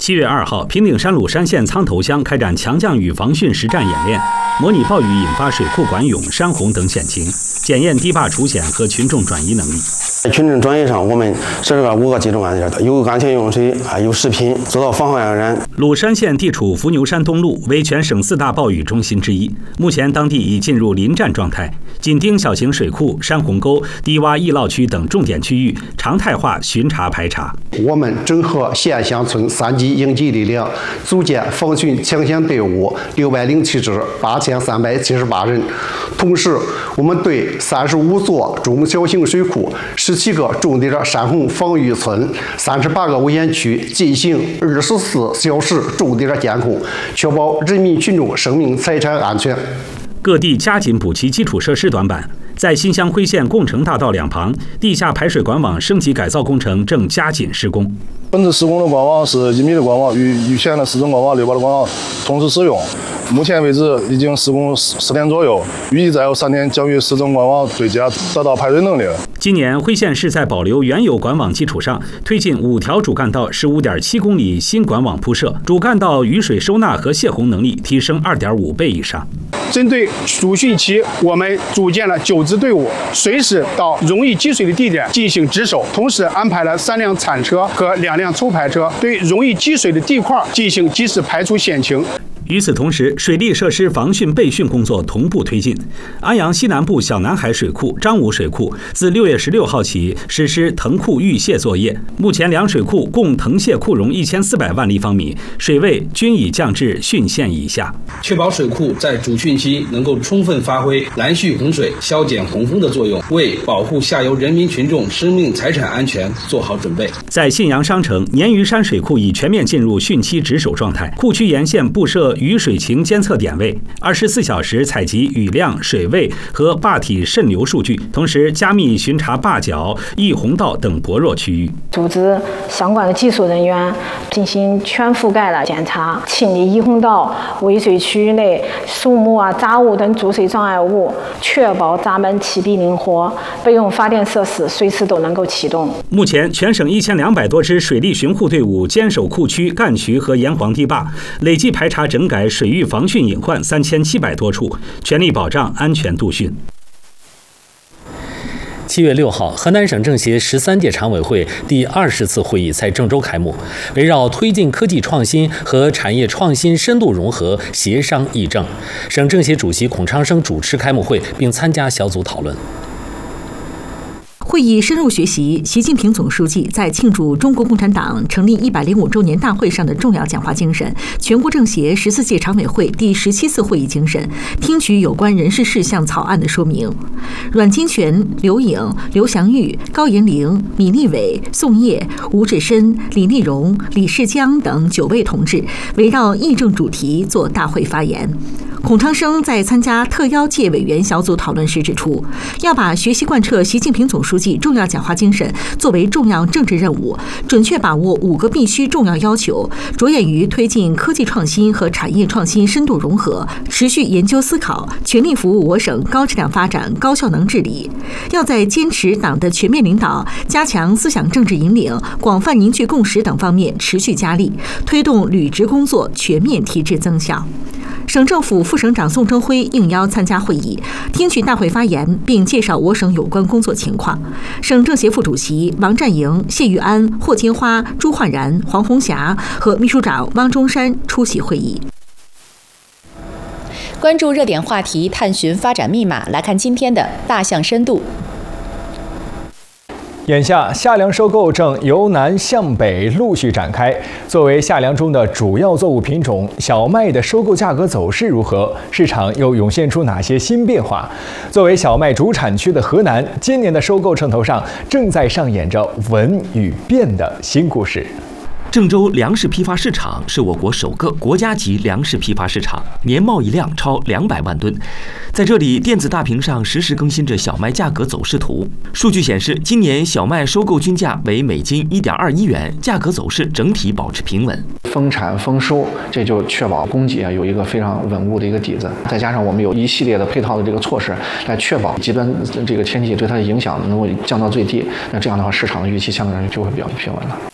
7月2号，平顶山鲁山县苍头乡开展强降雨防汛实战演练，模拟暴雨引发水库管涌、山洪等险情，检验堤坝除险和群众转移能力。 群众转移上，我们设置了5个集中案件，有安全用水，有食品，做到防患于人。 鲁山县地处伏牛山东麓，为全省4大暴雨中心之一。目前，当地已进入临战状态，紧盯小型水库、山洪沟、低洼易涝区等重点区域，常态化巡查排查。 我们整合县乡村3级应急力量，组建防汛抢险队伍607支，8378人。同时，我们对35座中小型水库、17个重点山洪防御村、38个危险区进行24小时重点监控，确保人民群众生命财产安全。 各地加紧补齐基础设施短板。在新乡辉县共城大道两旁，地下排水管网升级改造工程正加紧施工。 本次施工的管网是1米的管网，与以前的市政管网、6把的管网同时使用。目前为止已经施工10天左右，预计再有3天将与市政管网对接，达到排水能力。 今年辉县市在保留原有管网基础上，推进5条主干道15.7公里新管网铺设，主干道雨水收纳和泄洪能力提升2.5倍以上。 针对主汛期，我们组建了9支队伍，随时到容易积水的地点进行值守，同时安排了3辆铲车和2辆抽排车，对容易积水的地块进行及时排除险情。 与此同时，水利设施防汛备汛工作同步推进。安阳西南部小南海水库、张武水库自6月16号起实施腾库预泄作业，目前2水库共腾泄库容1400万立方米，水位均已降至汛线以下， 确保水库在主汛期能够充分发挥拦蓄洪水、消减洪峰的作用，为保护下游人民群众生命财产安全做好准备。 在信阳商城，鲶鱼山水库已全面进入汛期值守状态，库区沿线布设雨水情监测点位，24小时采集雨量、水位和坝体渗流数据，同时加密巡查坝脚、易洪道等薄弱区域。 组织相关的技术人员进行全覆盖的检查，清理易洪道、围水区域内树木、杂物等注水障碍物，确保闸门启闭灵活，备用发电设施随时都能够启动。 目前，全省1200多支水利巡护队伍坚守库区、干渠和沿黄堤坝，累计排查整改水域防汛隐患3700多处，全力保障安全度汛。7月6号，河南省政协13届常委会第20次会议在郑州开幕，围绕推进科技创新和产业创新深度融合协商议政。省政协主席孔昌生主持开幕会并参加小组讨论。 会议深入学习习近平总书记在庆祝中国共产党成立105周年大会上的重要讲话精神，全国政协14届常委会第17次会议精神，听取有关人事事项草案的说明。阮金泉、刘颖、刘祥玉、高延龄、米立伟、宋烨、吴志深、李立荣、李世江等9位同志围绕议政主题作大会发言。孔昌生在参加特邀界委员小组讨论时指出，要把学习贯彻习近平总书记重要讲话精神作为重要政治任务，准确把握5个必须重要要求，着眼于推进科技创新和产业创新深度融合，持续研究思考，全力服务我省高质量发展、高效能治理。要在坚持党的全面领导、加强思想政治引领、广泛凝聚共识等方面持续加力，推动履职工作全面提质增效。省政府副省长宋征辉应邀参加会议，听取大会发言，并介绍我省有关工作情况。省政协副主席王占营、谢玉安、霍金花、朱焕然、黄红霞和秘书长汪中山出席会议。 关注热点话题，探寻发展密码，来看今天的大象深度。 眼下，夏粮收购正由南向北陆续展开。作为夏粮中的主要作物品种，小麦的收购价格走势如何？市场又涌现出哪些新变化？作为小麦主产区的河南，今年的收购城头上正在上演着稳与变的新故事。 郑州粮食批发市场是我国首个国家级粮食批发市场，年贸易量超200万吨。在这里，电子大屏上实时更新着小麦价格走势图。数据显示，今年小麦收购均价为每斤1.21元，价格走势整体保持平稳。 丰产丰收，这就确保供给有一个非常稳固的一个底子。再加上我们有一系列的配套的这个措施，来确保极端这个天气对它的影响能够降到最低。那这样的话，市场的预期相对来说就会比较平稳了。